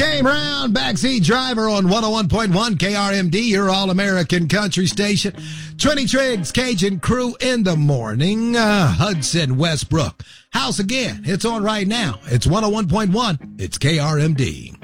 Jay Brown, backseat driver on 101.1 KRMD, your all-American country station. Trinity Triggs, Cajun Crew in the morning. Hudson Westbrook. House again. It's on right now. It's 101.1. It's KRMD.